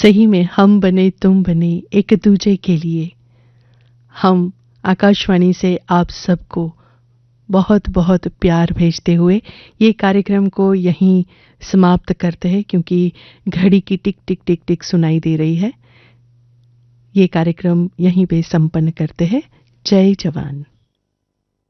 सही में हम बने तुम बने एक दूजे के लिए। हम आकाशवाणी से आप सबको बहुत बहुत प्यार भेजते हुए ये कार्यक्रम को यहीं समाप्त करते हैं, क्योंकि घड़ी की टिक टिक टिक टिक सुनाई दे रही है। ये कार्यक्रम यहीं पे संपन्न करते हैं। जय जवान।